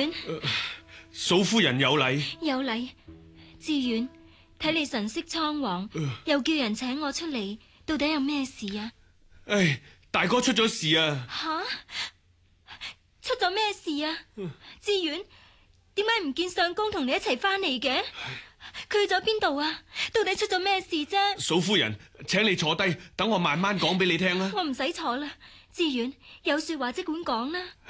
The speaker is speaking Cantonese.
遠， 嫂夫人有禮。 有禮。志遠，睇你神色倉皇，又叫人請我出嚟，到底有咩事啊？ 唉，大哥出咗事啊！ 吓？出咗咩事啊？志遠，點解唔見相公同你一齊翻嚟嘅？佢去咗邊度啊？到底出咗咩事啫？ 嫂夫人，請你坐低，等我慢慢講俾你聽啦。 我唔使坐啦，志遠，有說話即管講啦。